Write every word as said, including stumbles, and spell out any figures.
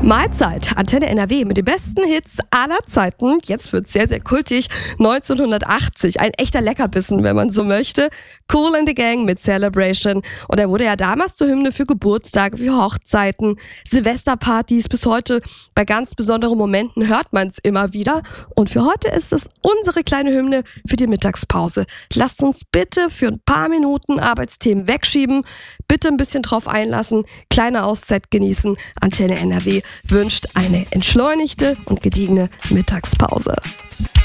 Mahlzeit, Antenne N R W mit den besten Hits aller Zeiten. Jetzt wird's sehr, sehr kultig. neunzehnhundertachtzig, ein echter Leckerbissen, wenn man so möchte. Kool and the Gang mit Celebration. Und er wurde ja damals zur Hymne für Geburtstage, für Hochzeiten, Silvesterpartys. Bis heute bei ganz besonderen Momenten hört man es immer wieder. Und für heute ist es unsere kleine Hymne für die Mittagspause. Lasst uns bitte für ein paar Minuten Arbeitsthemen wegschieben. Bitte ein bisschen drauf einlassen, kleine Auszeit genießen. Antenne N R W wünscht eine entschleunigte und gediegene Mittagspause.